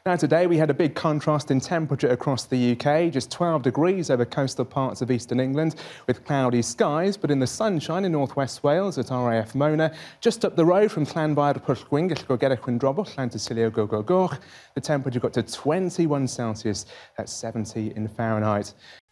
Now today we had a big contrast in temperature across the UK, just 12 degrees over coastal parts of eastern England with cloudy skies, but in the sunshine in northwest Wales at RAF Mona, just up the road from Llanfair Pwllgwyn, Gellgo Drobwch, Llantysilio Gogogoch, the temperature got to 21 Celsius, that's 70 in Fahrenheit.